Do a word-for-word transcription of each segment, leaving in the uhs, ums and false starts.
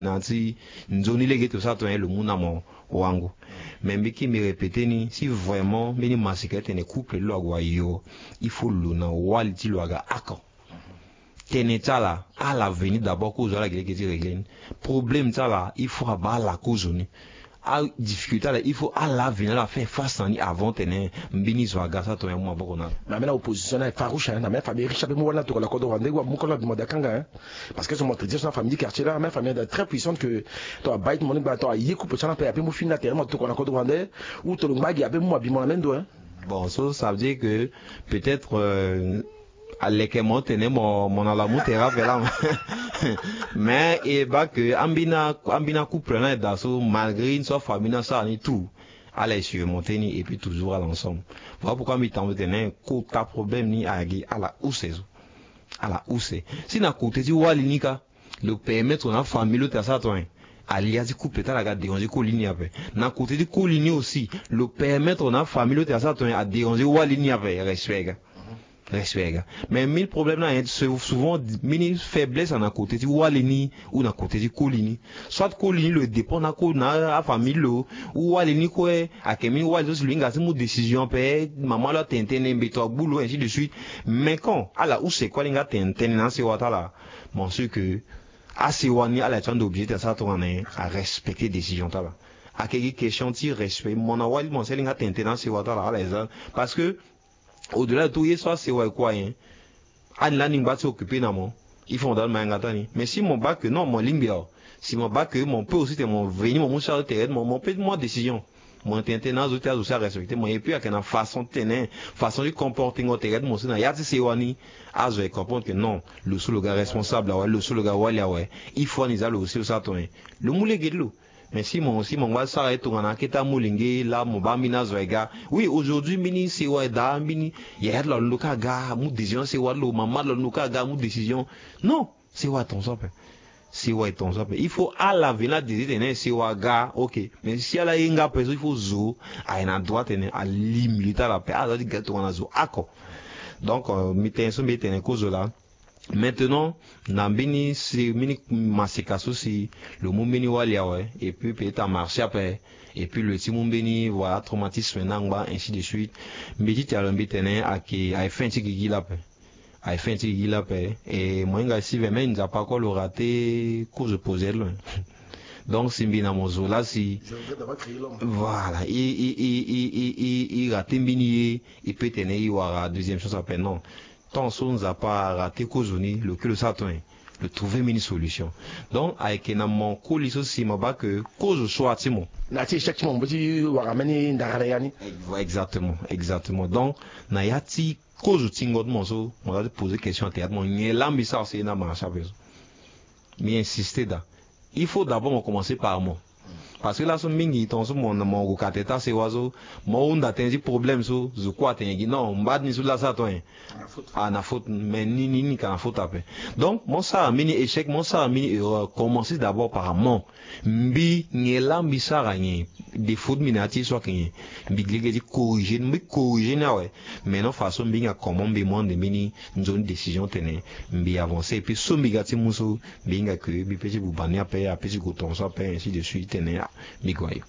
nanti nzoni lege tout ça toi le monde amo wangu mais mbiki me répéter ni si vraiment mini masikete ne couple lo agwa yo il faut lo na wali ti lo aga akon tenetala à l'avenir d'abord cause la gele qui régler problème ça là il faut abattre la cause ni à difficulté là il faut à l'avenir la faire face en avant tenir mbini zo aga ça toi moi boko na mais maintenant opposition est farouche hein mais famille riche avec moi là tout la code rwandais ou mon collègue de kanga hein parce que c'est mon tradition la famille quartier là ma famille est très puissante que toi bite mon ba toi y coupe ça na payer mo fin la terre moi tout la code rwandais ou tout le magi avec moi bi mon amène hein bon ça ça veut dire que peut-être euh, aleke mo tene mo mon ala mu tera vela mais et bah que ambina ambina couple là d'asso malgré une soit famille ça ni tout allez sur monter ni et puis toujours à l'ensemble voilà pourquoi mi t'en tene ko ta problème ni agi à la ou c'est à la ou c'est si na côté du walinika le permettre na famille le ça toi alias du couple ta la ga déranger ko ligne avec na côté du ko ligne aussi le permettre na famille le ça toi à déranger walini avec respect respect mais mille problèmes là souvent mini faiblesse en à côté du walini ou na côté du colini soit colini le dépend na ko na a famille lo ou walini ko a kemi wali so linga mu décision pe maman la tentene beto boulot ainsi de suite mais quand ala ou c'est quoi linga tentene na se wata là bon sûr que assez wani ala tande obligé ça ton à respecter décision ta là a quelques questions ti respect mon wali mon c'est linga tentene na se wata là ala parce que au-delà de tout, il soit c'est quoi hein. An la ning bat s'occuper na mon. Il faut dans le mangatani. Mais si mon bac non mon limbia. Si mon bac mon peut aussi mon venir mon mouchard terre mon mon peut moi décision. Mon intention aux aussi à respecter mon et puis à une façon tenir façon de comporter mon terre mon c'est ya c'est wani à je comprendre que non le seul gars responsable ouais le seul gars ouais ouais il faut nous aller aussi ça toi. Le moule guedlo. Mais si mon si mon va s'arrêter on a keta mulinge là mon ba mina zoega oui aujourd'hui mini c'est ouais da mini hier là le cas gars mon décision c'est ouais le maman le cas gars mon décision non c'est ouais ton ça c'est ouais ton ça il faut à la venir décider c'est ouais gars OK mais si à la inga personne il faut zo à une droite à limiter la paix à la dire on a zo accord donc mitenso miten cause là maintenant nambini c'est mini masikaso si le mumini walia ouais et puis peut-être marcher après et puis le petit mumbini voilà traumatisme nangba ainsi de suite mbiti alombi tene aki a fait un petit gila pe a fait un petit gila pe et moi nga si vraiment n'a pas encore le raté cause poser là donc simbi na mozo là si voilà il il il il il il raté mbini il peut tenir il aura deuxième chose après non tant on n'a pas raté causoni le que le satin le trouver une solution donc avec un mon colis aussi ma ba que cause soit timo na ti chaque moment petit warameni ndarayani exactement exactement donc na yati cause tingo de mon so on va poser question à théâtre mon ngelambi ça c'est na marche avec mais insister da il faut d'abord on commencer par moi parce que là son mingi ton so mon mon ko kateta c'est oiseau mon on a des problèmes so je crois tengi non mbad ni sur la ça toi ah na faute mais ni ni ni kana faute après donc mon ça mini échec mon ça mini commencer d'abord par mon mbi ngela mbi ça gagner des fautes minati soit gagner mbi glige di corriger mbi corriger na ouais mais non façon mbi nga comment mbi mon de mini zone décision tenir mbi avancer et puis so mbi gati muso mbi nga que mbi petit bu bania payer a petit go ton ça payer ainsi de suite tenir migwayo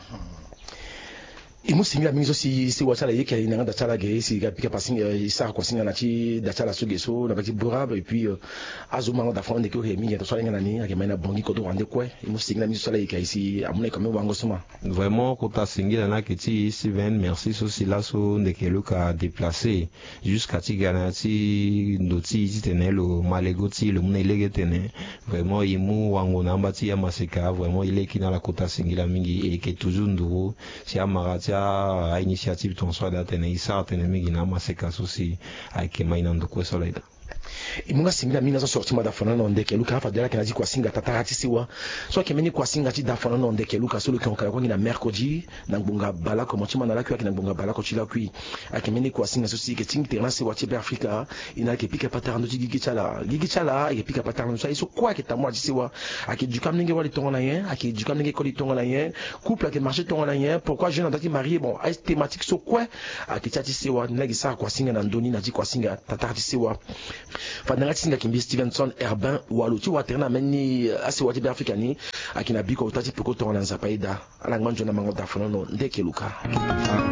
imusinga minzo si si watala yeke inanga dachala ge si gapika pasinga isa ko singa na chi dachala sugeso na baki burable et puis azuma da fonde ko he minga to solinga nani ake maina bongi ko to ande kwe imusinga minzo sala yeke ici amune comme wango suma vraiment ko ta singira na kiti ici vingt merci so si laso ndekelo ka déplacer jusqu'à tigana ti ndoti ti tenelo malegoti le mune lege tene vraiment imu wango namba ti ya maseka vraiment il est qui dans la kota singira mingi et que toujours nduro si amarati a initiative ton soit d'atteindre ça atteindre mingi na maseka sosi avec maina ndoko solida imunga singa mina zo sorti ma da fana no ndeke luka fa dela kana ji kwa singa tatarati siwa so ke meni kwa singa ti da fana no ndeke luka solo ke onka kwa na mercredi na ngbunga bala ko motima na la kwa na ngbunga bala ko chila kui ake meni kwa singa so si ke ting terrain se wati be afrika ina ke pika patara ndo gigi chala gigi chala ke pika patara ndo so kwa ke tamwa ji siwa ake du kam ninge wali tonga na yen ake du kam ninge ko li tonga na yen couple ake marché tonga na yen pourquoi jeune andaki marié bon a thématique so quoi ake tati siwa na gi sa kwa singa na ndoni na ji kwa singa tatarati siwa fadanga singa kimbi Stevenson Herbin walu ti waterna meni asi wati be afrikani akina biko utati peko to na zapaida ala ngmanjo na mango da fono ndeke luka